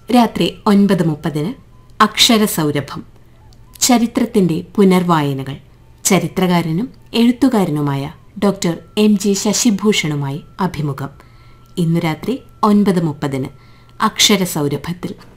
രാത്രി 9:30 അക്ഷരസൗരഭം, ചരിത്രത്തിന്റെ പുനർവായനകൾ. ചരിത്രകാരനും എഴുത്തുകാരനുമായ doctor MG ശശിഭൂഷണുമായി അഭിമുഖം. ഇന്നു രാത്രി 9:30 അക്ഷരസൗരഭത്തിൽ.